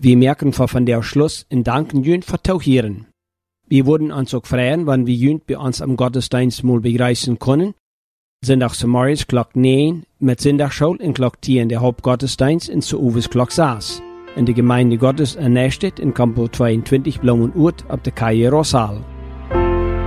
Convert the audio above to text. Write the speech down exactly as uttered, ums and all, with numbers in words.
Wir merken von der Schluss und danken Jünd für Tauchieren. Wir wurden uns auch freuen, wenn wir Jünd bei uns am Gottesdienst mal begreifen können. Sonntag zum Morgens Glock neun, mit Sonntagsschule in Glock zehn der Hauptgottesdienst in zu Uwes Glock sechs. In der Gemeinde Gottes in Nächstedt in Campo zweiundzwanzig Blumenurt auf der Calle Rosal.